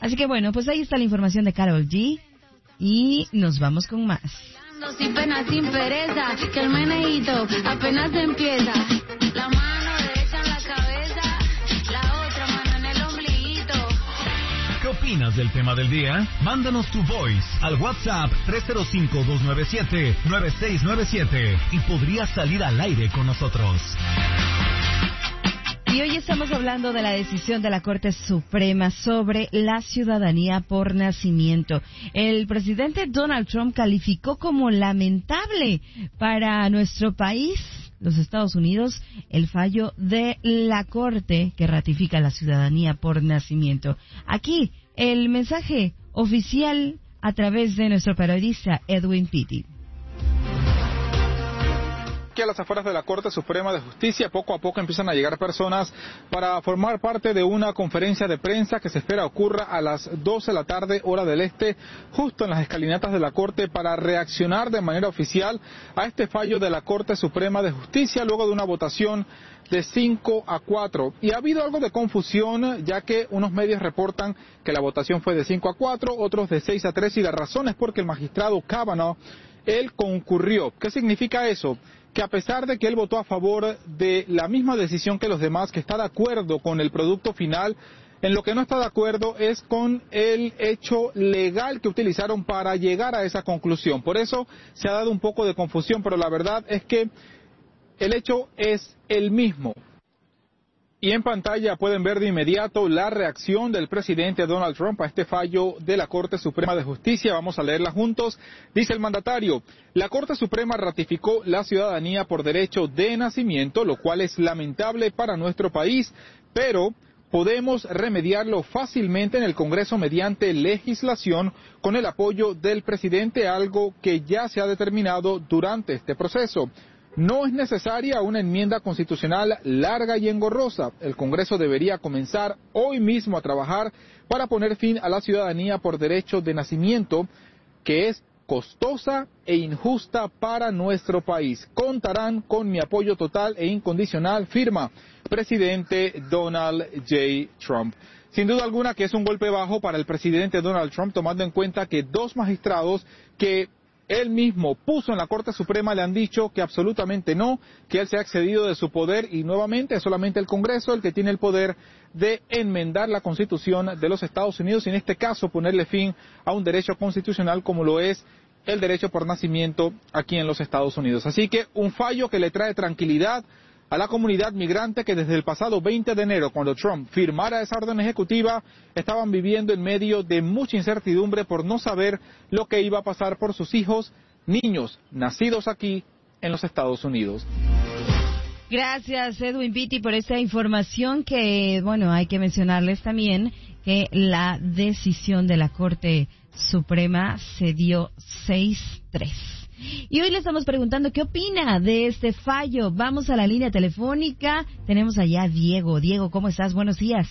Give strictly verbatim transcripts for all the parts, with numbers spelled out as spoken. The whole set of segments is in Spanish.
Así que bueno, pues ahí está la información de Karol G y nos vamos con más. Sin pena, sin pereza, que el meneíto apenas empieza. La mano derecha en la cabeza, la otra mano en el ombliguito. ¿Qué opinas del tema del día? Mándanos tu voice al WhatsApp tres cero cinco, dos nueve siete, nueve seis nueve siete y podrías salir al aire con nosotros. Y hoy estamos hablando de la decisión de la Corte Suprema sobre la ciudadanía por nacimiento. El presidente Donald Trump calificó como lamentable para nuestro país, los Estados Unidos, el fallo de la Corte que ratifica la ciudadanía por nacimiento. Aquí, el mensaje oficial a través de nuestro periodista Edwin Pitti. Que a las afueras de la Corte Suprema de Justicia poco a poco empiezan a llegar personas para formar parte de una conferencia de prensa que se espera ocurra a las doce de la tarde, hora del este, justo en las escalinatas de la Corte para reaccionar de manera oficial a este fallo de la Corte Suprema de Justicia luego de una votación de cinco a cuatro. Y ha habido algo de confusión, ya que unos medios reportan que la votación fue de cinco a cuatro, otros de seis a tres, y la razón es porque el magistrado Kavanaugh, él concurrió. ¿Qué significa eso? Que a pesar de que él votó a favor de la misma decisión que los demás, que está de acuerdo con el producto final, en lo que no está de acuerdo es con el hecho legal que utilizaron para llegar a esa conclusión. Por eso se ha dado un poco de confusión, pero la verdad es que el hecho es el mismo. Y en pantalla pueden ver de inmediato la reacción del presidente Donald Trump a este fallo de la Corte Suprema de Justicia. Vamos a leerla juntos. Dice el mandatario: la Corte Suprema ratificó la ciudadanía por derecho de nacimiento, lo cual es lamentable para nuestro país, pero podemos remediarlo fácilmente en el Congreso mediante legislación con el apoyo del presidente, algo que ya se ha determinado durante este proceso. No es necesaria una enmienda constitucional larga y engorrosa. El Congreso debería comenzar hoy mismo a trabajar para poner fin a la ciudadanía por derecho de nacimiento, que es costosa e injusta para nuestro país. Contarán con mi apoyo total e incondicional, firma presidente Donald J. Trump. Sin duda alguna que es un golpe bajo para el presidente Donald Trump, tomando en cuenta que dos magistrados que él mismo puso en la Corte Suprema le han dicho que absolutamente no, que él se ha excedido de su poder y nuevamente es solamente el Congreso el que tiene el poder de enmendar la Constitución de los Estados Unidos y en este caso ponerle fin a un derecho constitucional como lo es el derecho por nacimiento aquí en los Estados Unidos. Así que un fallo que le trae tranquilidad a la comunidad migrante que desde el pasado veinte de enero, cuando Trump firmara esa orden ejecutiva, estaban viviendo en medio de mucha incertidumbre por no saber lo que iba a pasar por sus hijos, niños nacidos aquí en los Estados Unidos. Gracias, Edwin Pitti, por esta información que, bueno, hay que mencionarles también que la decisión de la Corte Suprema se dio seis tres. Y hoy le estamos preguntando qué opina de este fallo. Vamos a la línea telefónica. Tenemos allá a Diego. Diego, ¿cómo estás? Buenos días.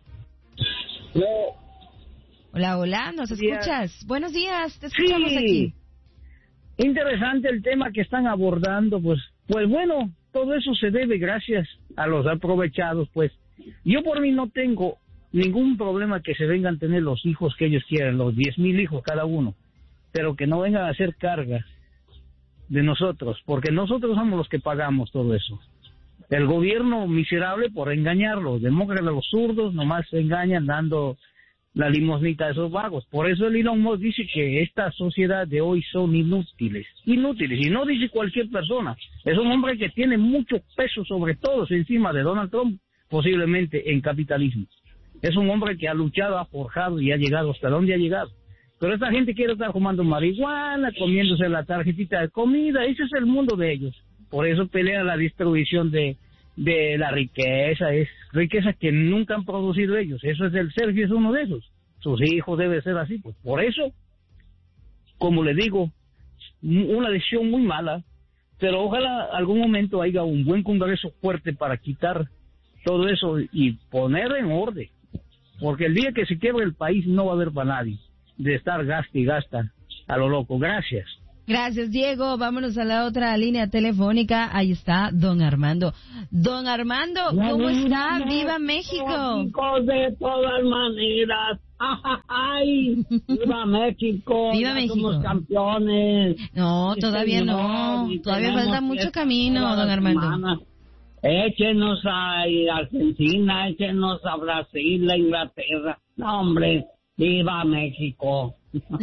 No. Hola, hola, ¿nos escuchas? Días. Buenos días, te escuchamos sí. aquí. Interesante el tema que están abordando, pues, pues bueno, todo eso se debe gracias a los aprovechados, pues. Yo por mí no tengo ningún problema que se vengan a tener los hijos que ellos quieran, los diez mil hijos cada uno, pero que no vengan a hacer cargas de nosotros, porque nosotros somos los que pagamos todo eso. El gobierno miserable por engañarlos, demócratas, los zurdos, nomás se engañan dando la limosnita a esos vagos. Por eso el Elon Musk dice que esta sociedad de hoy son inútiles, inútiles, y no dice cualquier persona. Es un hombre que tiene mucho peso sobre todos encima de Donald Trump, posiblemente en capitalismo. Es un hombre que ha luchado, ha forjado y ha llegado hasta donde ha llegado. Pero esta gente quiere estar fumando marihuana, comiéndose la tarjetita de comida. Ese es el mundo de ellos. Por eso pelean la distribución de, de la riqueza. Es riqueza que nunca han producido ellos. Eso es el Sergio, es uno de esos. Sus hijos deben ser así. Pues por eso, como le digo, una decisión muy mala. Pero ojalá algún momento haya un buen congreso fuerte para quitar todo eso y poner en orden. Porque el día que se quiebre el país no va a haber para nadie de estar gasta y gasta a lo loco. Gracias. Gracias, Diego. Vámonos a la otra línea telefónica. Ahí está don Armando. Don Armando, ¿cómo está? ¡Viva México! México de todas maneras. ¡Ay! ¡Viva México! ¡Viva Ya México! Somos campeones. No, Sí, todavía señor, no. y Todavía tenemos falta mucho fiesta camino, toda don la Armando. semana. Échenos a Argentina, échenos a Brasil, a Inglaterra. No, hombre, ¡viva México!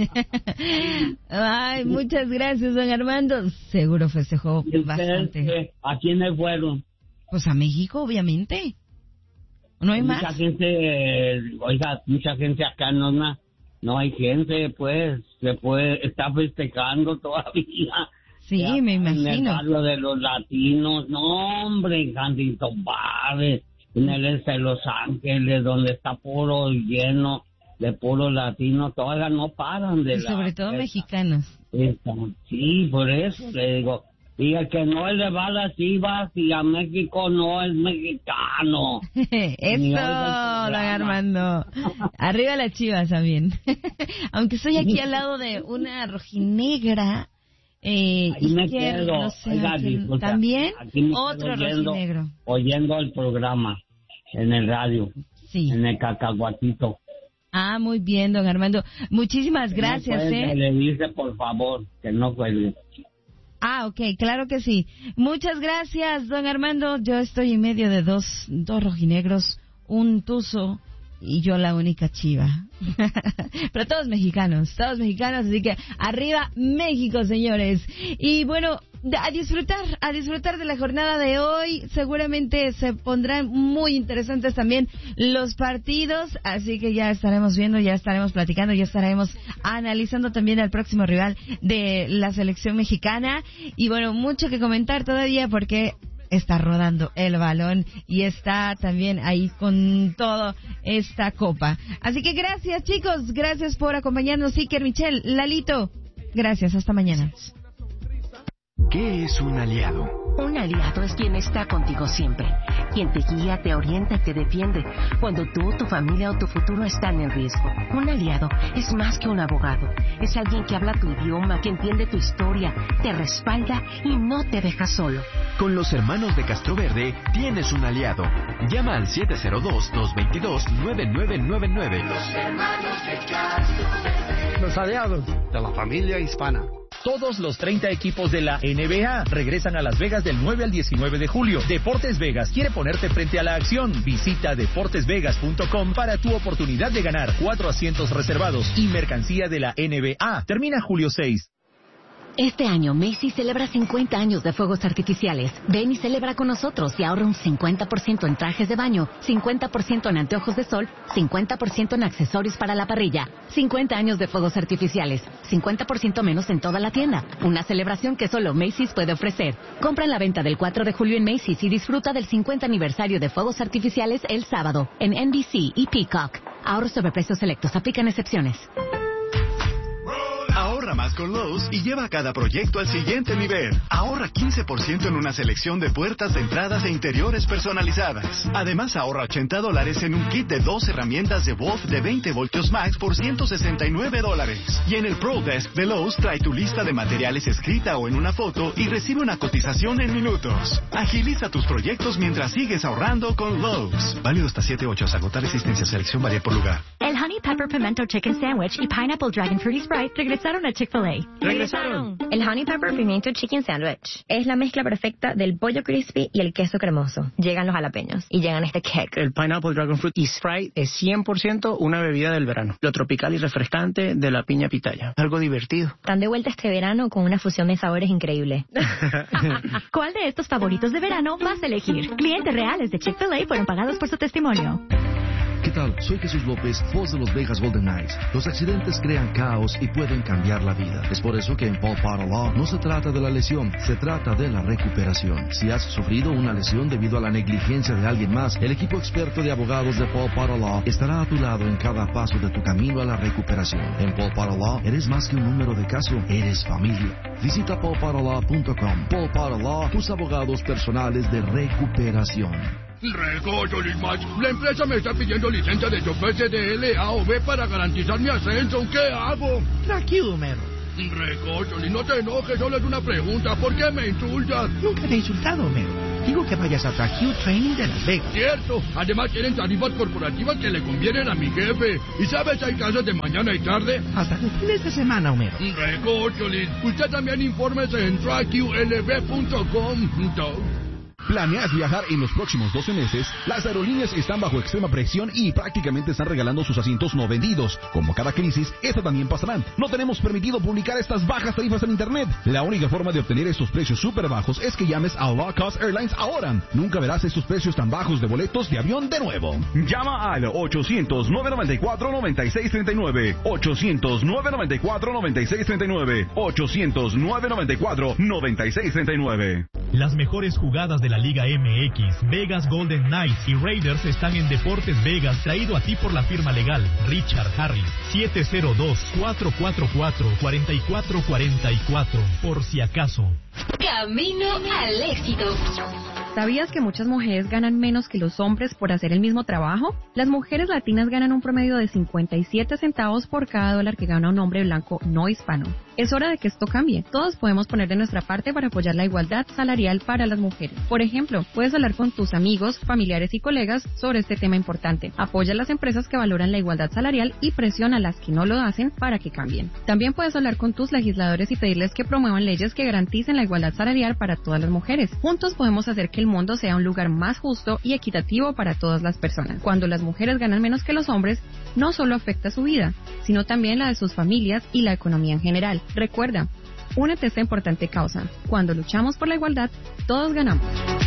Ay, muchas gracias, don Armando. Seguro festejó ¿Y ustedes bastante. qué? ¿A quiénes fueron? Pues a México, obviamente. ¿No hay Mucha más? gente, eh, oiga, mucha gente acá no, na- no hay gente, pues, se puede, está festejando todavía. Sí, Ya, me En el imagino. barrio de los latinos, no, hombre, en Huntington Park, en el este de Los Ángeles, donde está puro lleno de puros latinos, todavía no paran de Y la sobre todo fiesta. mexicanos. Esta- Sí, por eso le digo. Y el que no le va a las Chivas y a México no es mexicano. Eso, Ni don oiga el programa. Armando. Arriba las Chivas también. Aunque estoy aquí al lado de una rojinegra. Eh, Ahí me izquierda, quedo. no sé, Oiga, ¿a quién? disculpa, También aquí me quedo otro oyendo, rojinegro. oyendo el programa en el radio, Sí. en el cacahuatito. Ah, muy bien, don Armando. Muchísimas gracias, No puede, ¿eh? le dice, por favor, que no puede. Ah, ok, claro que sí. Muchas gracias, don Armando. Yo estoy en medio de dos, dos rojinegros, un tuzo y yo la única chiva. Pero todos mexicanos, todos mexicanos, así que arriba México, señores. Y bueno, a disfrutar, a disfrutar de la jornada de hoy. Seguramente se pondrán muy interesantes también los partidos, así que ya estaremos viendo, ya estaremos platicando, ya estaremos analizando también al próximo rival de la selección mexicana. Y bueno, mucho que comentar todavía porque está rodando el balón y está también ahí con todo esta copa. Así que gracias, chicos, gracias por acompañarnos. Iker, Michelle, Lalito, gracias, hasta mañana. ¿Qué es un aliado? Un aliado es quien está contigo siempre, quien te guía, te orienta y te defiende cuando tú, tu familia o tu futuro están en riesgo. Un aliado es más que un abogado, es alguien que habla tu idioma, que entiende tu historia, te respalda y no te deja solo. Con los hermanos de Castroverde tienes un aliado. Llama al siete cero dos, dos dos dos, nueve nueve nueve nueve. Los hermanos de Castroverde. Los aliados de la familia hispana. Todos los treinta equipos de la N B A regresan a Las Vegas del nueve al diecinueve de julio. Deportes Vegas quiere ponerte frente a la acción. Visita deportes vegas punto com para tu oportunidad de ganar cuatro asientos reservados y mercancía de la N B A. Termina julio seis. Este año Macy's celebra cincuenta años de fuegos artificiales. Ven y celebra con nosotros y ahorra un cincuenta por ciento en trajes de baño, cincuenta por ciento en anteojos de sol, cincuenta por ciento en accesorios para la parrilla. cincuenta años de fuegos artificiales, cincuenta por ciento menos en toda la tienda. Una celebración que solo Macy's puede ofrecer. Compra en la venta del cuatro de julio en Macy's y disfruta del cincuenta aniversario de fuegos artificiales el sábado en N B C y Peacock. Ahorros sobre precios selectos, aplican excepciones. Ahorra más con Lowe's y lleva cada proyecto al siguiente nivel. Ahorra quince por ciento en una selección de puertas de entradas e interiores personalizadas. Además, ahorra ochenta dólares en un kit de dos herramientas de Wolf de veinte voltios max por ciento sesenta y nueve dólares. Y en el Pro Desk de Lowe's trae tu lista de materiales escrita o en una foto y recibe una cotización en minutos. Agiliza tus proyectos mientras sigues ahorrando con Lowe's. Válido hasta siete ocho. Agotar existencia. Selección varía por lugar. El Honey Pepper Pimento Chicken Sandwich y Pineapple Dragon Fruity Sprite regresaron a Chick-fil-A. ¡Regresaron! El Honey Pepper Pimiento Chicken Sandwich es la mezcla perfecta del pollo crispy y el queso cremoso. Llegan los jalapeños y llegan este cake. El Pineapple Dragon Fruit y Sprite es cien por ciento una bebida del verano. Lo tropical y refrescante de la piña pitaya. Algo divertido. Están de vuelta este verano con una fusión de sabores increíble. ¿Cuál de estos favoritos de verano vas a elegir? Clientes reales de Chick-fil-A fueron pagados por su testimonio. ¿Qué tal? Soy Jesús López, voz de los Vegas Golden Knights. Los accidentes crean caos y pueden cambiar la vida. Es por eso que en Paul Potter Law no se trata de la lesión, se trata de la recuperación. Si has sufrido una lesión debido a la negligencia de alguien más, el equipo experto de abogados de Paul Potter Law estará a tu lado en cada paso de tu camino a la recuperación. En Paul Potter Law eres más que un número de caso, eres familia. Visita paul potter law punto com. Paul Potter Law, tus abogados personales de recuperación. Recocho, Lismach. La empresa me está pidiendo licencia de chofer C D L, A o B para garantizar mi ascenso. ¿Qué hago? Tranquilo, Mero. Recocho, no te enojes, solo es una pregunta. ¿Por qué me insultas? Nunca te he insultado, Mero. Digo que vayas a Q Training de Las Vegas. Cierto, además tienen tarifas corporativas que le convienen a mi jefe. ¿Y sabes, hay clases de mañana y tarde? Hasta de fines de semana, Homero. Recócholis, usted también infórmese en track q l b punto com. ¿Planeas viajar en los próximos doce meses? Las aerolíneas están bajo extrema presión y prácticamente están regalando sus asientos no vendidos. Como cada crisis, esta también pasará. No tenemos permitido publicar estas bajas tarifas en Internet. La única forma de obtener estos precios súper bajos es que llames a Low Cost Airlines ahora. Nunca verás estos precios tan bajos de boletos de avión de nuevo. Llama al ochocientos, nueve noventa y cuatro, noventa y seis treinta y nueve. ochocientos, nueve noventa y cuatro, noventa y seis treinta y nueve. ochocientos, nueve noventa y cuatro, noventa y seis treinta y nueve. Las mejores jugadas de la Liga M X, Vegas Golden Knights y Raiders están en Deportes Vegas, traído a ti por la firma legal Richard Harris. siete cero dos, cuatro cuatro cuatro, cuatro cuatro cuatro cuatro, por si acaso. Camino al éxito. ¿Sabías que muchas mujeres ganan menos que los hombres por hacer el mismo trabajo? Las mujeres latinas ganan un promedio de cincuenta y siete centavos por cada dólar que gana un hombre blanco no hispano. Es hora de que esto cambie. Todos podemos poner de nuestra parte para apoyar la igualdad salarial para las mujeres. Por ejemplo, puedes hablar con tus amigos, familiares y colegas sobre este tema importante. Apoya a las empresas que valoran la igualdad salarial y presiona a las que no lo hacen para que cambien. También puedes hablar con tus legisladores y pedirles que promuevan leyes que garanticen la igualdad salarial para todas las mujeres. Juntos podemos hacer que el mundo sea un lugar más justo y equitativo para todas las personas. Cuando las mujeres ganan menos que los hombres, no solo afecta su vida, sino también la de sus familias y la economía en general. Recuerda, únete a esta importante causa. Cuando luchamos por la igualdad, todos ganamos.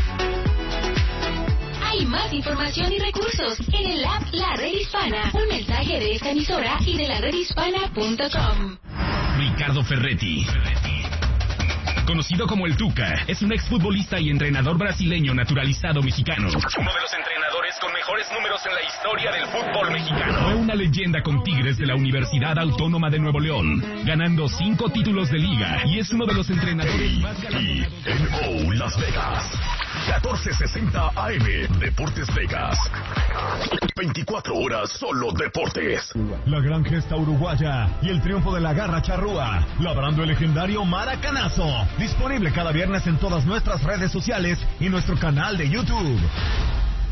Hay más información y recursos en el app La Red Hispana. Un mensaje de esta emisora y de la red hispana punto com. Ricardo Ferretti, conocido como el Tuca, es un exfutbolista y entrenador brasileño naturalizado mexicano. Uno de los entrenadores con mejores números en la historia del fútbol mexicano. Fue una leyenda con Tigres de la Universidad Autónoma de Nuevo León, ganando cinco títulos de liga, y es uno de los entrenadores más galardonados. E N O Las Vegas, catorce sesenta A M, Deportes Vegas. veinticuatro horas solo deportes. La gran gesta uruguaya y el triunfo de la garra charrúa, labrando el legendario maracanazo. Disponible cada viernes en todas nuestras redes sociales y nuestro canal de YouTube.